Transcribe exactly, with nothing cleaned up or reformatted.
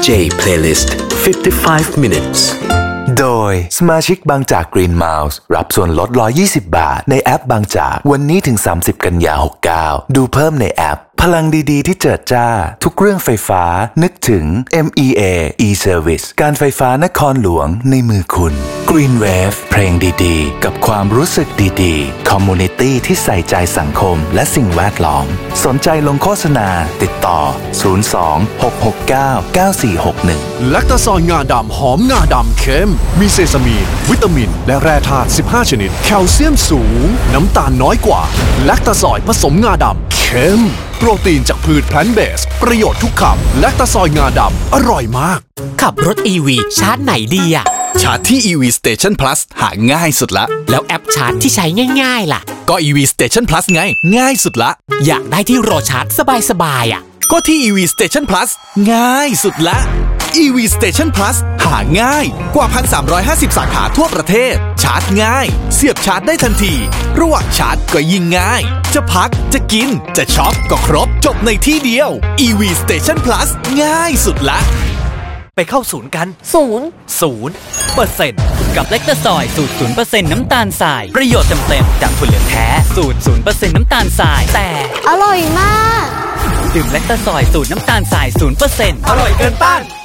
เจ Playlist fifty-five minutes โดยสมาชิกบางจาก Green Miles รับส่วนลดหนึ่งร้อยยี่สิบบาทในแอปบางจากวันนี้ถึงสามสิบกันยายนหกเก้าดูเพิ่มในแอปพลังดีๆที่เจิดจ้าทุกเรื่องไฟฟ้านึกถึง เอ็ม อี เอ e-Service การไฟฟ้านครหลวงในมือคุณ Green Wave เพลงดีๆกับความรู้สึกดีๆ Community ที่ใส่ใจสังคมและสิ่งแวดล้อมสนใจลงโฆษณาติดต่อศูนย์ สอง หก หก เก้า เก้า สี่ หก หนึ่งแลคตาซอยงาดำหอมงาดำเค็มมีเซซามีนวิตามินและแร่ธาตุสิบห้าชนิดแคลเซียมสูงน้ำตาลน้อยกว่าแลคตาซอยผสมงาดำเค็มโปรตีนจากพืชแพลนต์เบสประโยชน์ทุกคำแลคตาซอยงาดำอร่อยมากขับรถ อี วี ชาร์จไหนดีอะชาร์จที่ อี วี Station Plus หาง่ายสุดละแล้วแอปชาร์จที่ใช้ง่ายๆล่ะก็ อี วี Station Plus ไงง่ายสุดละอยากได้ที่รอชาร์จสบายๆอะก็ที่ อี วี Station Plus ง่ายสุดละ อี วี Station Plus หาง่ายกว่า หนึ่งพันสามร้อยห้าสิบ สาขาทั่วประเทศชาร์จง่ายเสียบชาร์จได้ทันทีระหว่างชาร์จก็ยิ่งง่ายจะพักจะกินจะช็อปก็ครบจบในที่เดียว อี วี Station Plus ง่ายสุดละไปเข้าศูนย์กันศูนย์ศูนย์เปอร์เซ็นต์กับแลคตาซอยสูตรศูนย์เปอร์เซ็นต์น้ำตาลทรายประโยชน์เต็มๆจากถั่วเหลืองแท้สูตรศูนย์เปอร์เซ็นต์น้ำตาลทรายแต่อร่อยมากดื่มแลคตาซอยสูตรน้ำตาลทรายศูนย์เปอร์เซ็นต์อร่อยเกินต้าน